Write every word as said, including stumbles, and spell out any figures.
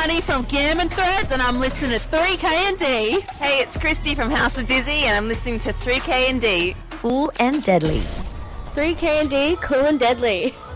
Honey from Gammon Threads, and I'm listening to three K and D. Hey, it's Christy from House of Dizzy, and I'm listening to three K and D. Cool and deadly. three K and D, cool and deadly.